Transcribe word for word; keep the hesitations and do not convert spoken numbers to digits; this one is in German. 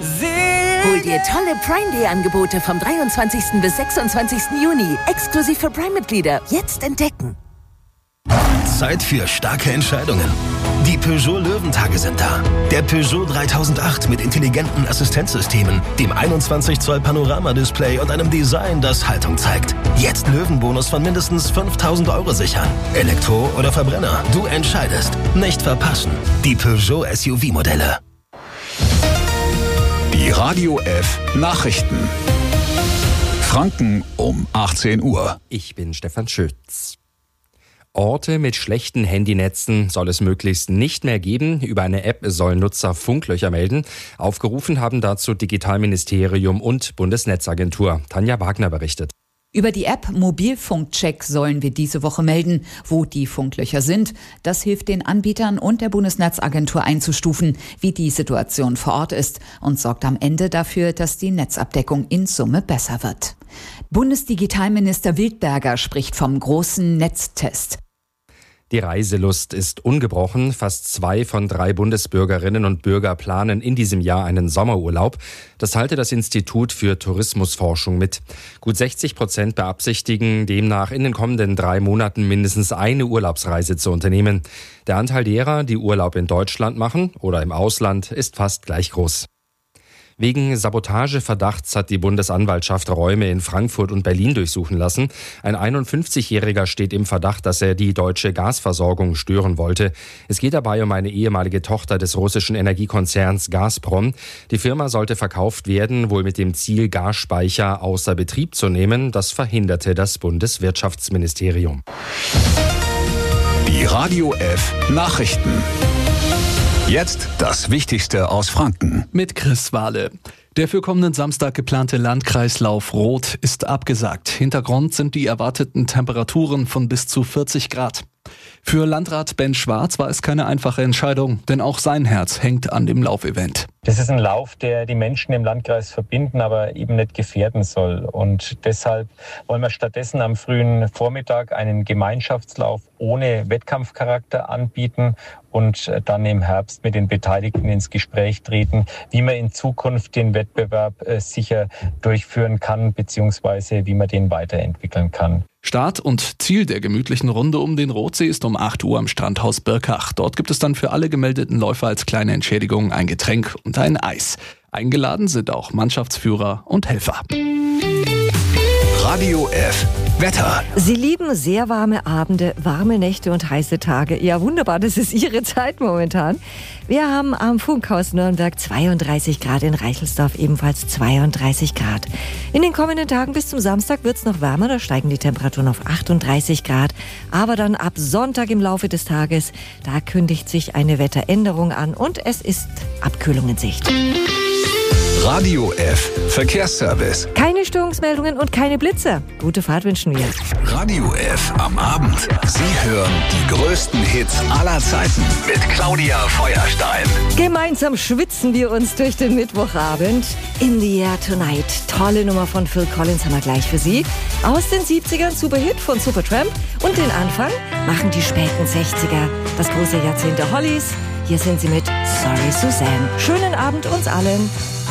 Hol dir tolle Prime-Day-Angebote vom dreiundzwanzigsten bis sechsundzwanzigsten Juni. Exklusiv für Prime-Mitglieder. Jetzt entdecken. Zeit für starke Entscheidungen. Die Peugeot Löwentage sind da. Der Peugeot dreitausendacht mit intelligenten Assistenzsystemen, dem einundzwanzig Zoll Panoramadisplay und einem Design, das Haltung zeigt. Jetzt Löwenbonus von mindestens fünftausend Euro sichern. Elektro oder Verbrenner, du entscheidest. Nicht verpassen. Die Peugeot S U V-Modelle. Die Radio F Nachrichten. Franken um achtzehn Uhr. Ich bin Stefan Schütz. Orte mit schlechten Handynetzen soll es möglichst nicht mehr geben. Über eine App sollen Nutzer Funklöcher melden. Aufgerufen haben dazu Digitalministerium und Bundesnetzagentur. Tanja Wagner berichtet. Über die App Mobilfunkcheck sollen wir diese Woche melden, wo die Funklöcher sind. Das hilft den Anbietern und der Bundesnetzagentur einzustufen, wie die Situation vor Ort ist und sorgt am Ende dafür, dass die Netzabdeckung in Summe besser wird. Bundesdigitalminister Wildberger spricht vom großen Netztest. Die Reiselust ist ungebrochen. Fast zwei von drei Bundesbürgerinnen und Bürger planen in diesem Jahr einen Sommerurlaub. Das teilte das Institut für Tourismusforschung mit. Gut sechzig Prozent beabsichtigen demnach in den kommenden drei Monaten mindestens eine Urlaubsreise zu unternehmen. Der Anteil derer, die Urlaub in Deutschland machen oder im Ausland, ist fast gleich groß. Wegen Sabotageverdachts hat die Bundesanwaltschaft Räume in Frankfurt und Berlin durchsuchen lassen. Ein einundfünfzigjähriger steht im Verdacht, dass er die deutsche Gasversorgung stören wollte. Es geht dabei um eine ehemalige Tochter des russischen Energiekonzerns Gazprom. Die Firma sollte verkauft werden, wohl mit dem Ziel, Gasspeicher außer Betrieb zu nehmen. Das verhinderte das Bundeswirtschaftsministerium. Die Radio F Nachrichten. Jetzt das Wichtigste aus Franken. Mit Chris Wahle. Der für kommenden Samstag geplante Landkreislauf Rot ist abgesagt. Hintergrund sind die erwarteten Temperaturen von bis zu vierzig Grad. Für Landrat Ben Schwarz war es keine einfache Entscheidung, denn auch sein Herz hängt an dem Laufevent. Das ist ein Lauf, der die Menschen im Landkreis verbinden, aber eben nicht gefährden soll. Und deshalb wollen wir stattdessen am frühen Vormittag einen Gemeinschaftslauf ohne Wettkampfcharakter anbieten und dann im Herbst mit den Beteiligten ins Gespräch treten, wie man in Zukunft den Wettbewerb sicher durchführen kann, beziehungsweise wie man den weiterentwickeln kann. Start und Ziel der gemütlichen Runde um den Rotsee ist um acht Uhr am Strandhaus Birkach. Dort gibt es dann für alle gemeldeten Läufer als kleine Entschädigung ein Getränk und ein Eis. Eingeladen sind auch Mannschaftsführer und Helfer. Radio F Wetter. Sie lieben sehr warme Abende, warme Nächte und heiße Tage. Ja, wunderbar, das ist Ihre Zeit momentan. Wir haben am Funkhaus Nürnberg zweiunddreißig Grad, in Reichelsdorf ebenfalls zweiunddreißig Grad. In den kommenden Tagen bis zum Samstag wird es noch wärmer, da steigen die Temperaturen auf achtunddreißig Grad. Aber dann ab Sonntag im Laufe des Tages, da kündigt sich eine Wetteränderung an und es ist Abkühlung in Sicht. Radio F Verkehrsservice. Keine Störungsmeldungen und keine Blitze. Gute Fahrt wünschen wir. Radio F am Abend. Sie hören die größten Hits aller Zeiten mit Claudia Feuerstein. Gemeinsam schwitzen wir uns durch den Mittwochabend. In the Air Tonight. Tolle Nummer von Phil Collins haben wir gleich für Sie. Aus den siebzigern, Superhit von Supertramp. Und den Anfang machen die späten sechziger. Das große Jahrzehnt der Hollies. Hier sind sie mit Sorry Suzanne. Schönen Abend uns allen.